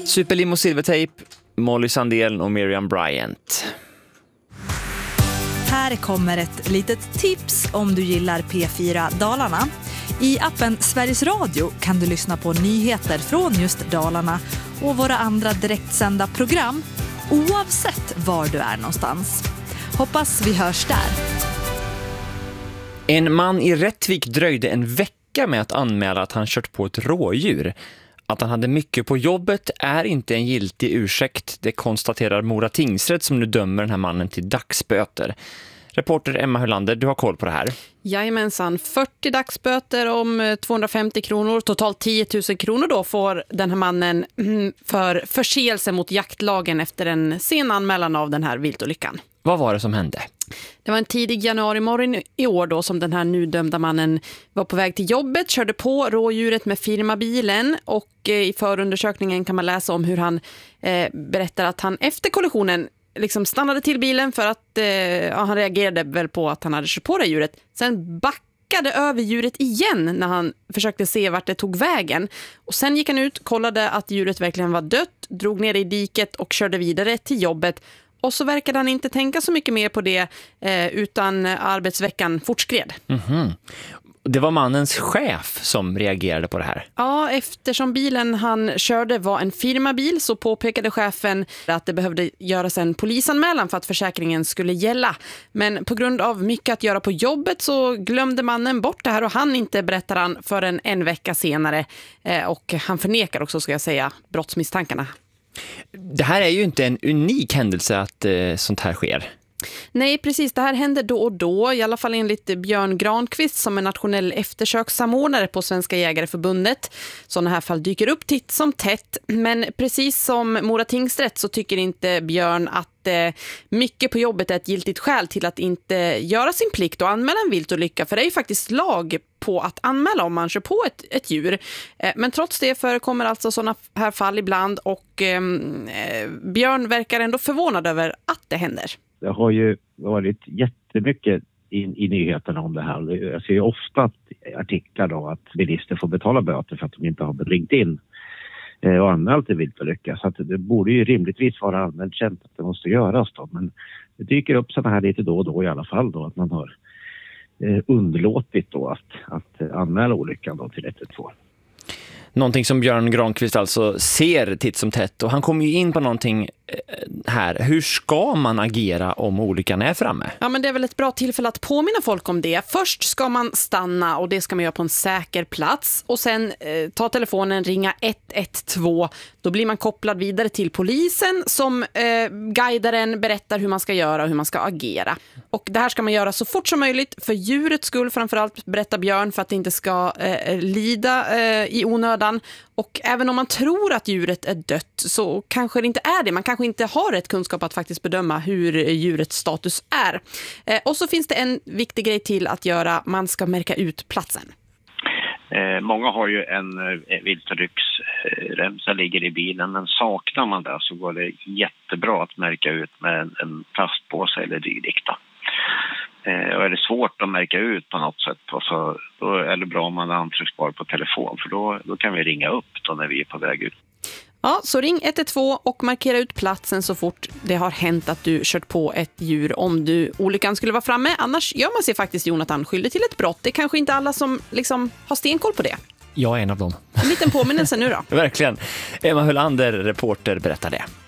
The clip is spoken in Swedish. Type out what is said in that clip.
Superlimo Silvertape, Molly Sandén och Miriam Bryant. Här kommer ett litet tips om du gillar P4 Dalarna. I appen Sveriges Radio kan du lyssna på nyheter från just Dalarna och våra andra direktsända program oavsett var du är någonstans. Hoppas vi hörs där. En man i Rättvik dröjde en vecka med att anmäla att han kört på ett rådjur. Att han hade mycket på jobbet är inte en giltig ursäkt. Det konstaterar Mora tingsrätt som nu dömer den här mannen till dagsböter. Reporter Emma Hölander, du har koll på det här. Jajamensan, 40 dagsböter om 250 kronor, totalt 10 000 kronor då får den här mannen för förseelse mot jaktlagen efter en sen anmälan av den här viltolyckan. Vad var det som hände? Det var en tidig januari-morgon i år då som den här nu dömda mannen var på väg till jobbet, körde på rådjuret med firmabilen och i förundersökningen kan man läsa om hur han berättar att han efter kollisionen liksom stannade till bilen för att han reagerade väl på att han hade kört på det djuret. Sen backade över djuret igen när han försökte se vart det tog vägen. Och sen gick han ut, kollade att djuret verkligen var dött, drog ner i diket och körde vidare till jobbet. Och så verkade han inte tänka så mycket mer på det utan arbetsveckan fortskred. Mm-hmm. Det var mannens chef som reagerade på det här. Ja, eftersom bilen han körde var en firmabil så påpekade chefen att det behövde göras en polisanmälan för att försäkringen skulle gälla. Men på grund av mycket att göra på jobbet så glömde mannen bort det här och han inte berättar han förrän en vecka senare. Och han förnekar också, ska jag säga, brottsmisstankarna. Det här är ju inte en unik händelse att sånt här sker. Nej, precis. Det här händer då och då, i alla fall enligt Björn Granqvist som är nationell eftersökssamordnare på Svenska Jägareförbundet. Sådana här fall dyker upp titt som tätt. Men precis som Mora tingsrätt så tycker inte Björn att mycket på jobbet är ett giltigt skäl till att inte göra sin plikt och anmäla en viltolycka. För det är ju faktiskt lag på att anmäla om man kör på ett djur. Men trots det förekommer alltså sådana här fall ibland och Björn verkar ändå förvånad över att det händer. Det har ju varit jättemycket i nyheterna om det här. Jag ser ju ofta artiklar då att bilister får betala böter för att de inte har ringt in och anmält en viltolycka. Så att det borde ju rimligtvis vara allmänt känt att det måste göras då. Men det dyker upp sådana här lite då och då i alla fall då att man har underlåtit då att anmäla olyckan då till 112. Någonting som Björn Granqvist alltså ser titt som tätt. Och han kommer ju in på någonting här. Hur ska man agera om olyckan är framme? Ja, men det är väl ett bra tillfälle att påminna folk om det. Först ska man stanna och det ska man göra på en säker plats. Och sen ta telefonen, ringa 112. Då blir man kopplad vidare till polisen som guidar en, berättar hur man ska göra och hur man ska agera. Och det här ska man göra så fort som möjligt för djurets skull, framförallt berättar Björn, för att det inte ska lida i onödan. Och även om man tror att djuret är dött så kanske det inte är det. Man kanske inte har rätt kunskap att faktiskt bedöma hur djurets status är. Och så finns det en viktig grej till att göra. Man ska märka ut platsen. Många har ju en viltolycksremsa ligger i bilen, men saknar man det så går det jättebra att märka ut med en plastpåse eller dylikt. Och är det svårt att märka ut på något sätt så då är det bra om man är antrycksbar på telefon, för då kan vi ringa upp då när vi är på väg ut. Ja, så ring 112 och markera ut platsen så fort det har hänt att du kört på ett djur om olyckan skulle vara framme. Annars gör man sig faktiskt, Jonathan, skyldig till ett brott. Det är kanske inte alla som liksom har stenkoll på det. Jag är en av dem. En liten påminnelse nu då. Verkligen. Emma Hölander, reporter, berättar det.